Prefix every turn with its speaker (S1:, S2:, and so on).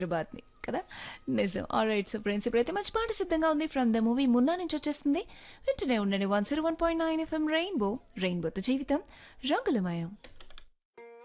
S1: హైదరాబాద్‌ని కదా! నిజం. ఆల్‌రైట్. సో, ఫ్రెండ్స్ ఇప్పుడైతే మంచి పాట సిద్ధంగా ఉంది. ఫ్రమ్ ద మూవీ 'మున్నా' నుంచి వచ్చేస్తుంది. వింటూనే ఉండండి 101.9 ఎఫ్ఎం రెయిన్బో. రెయిన్బోతో జీవితం రంగులమయం.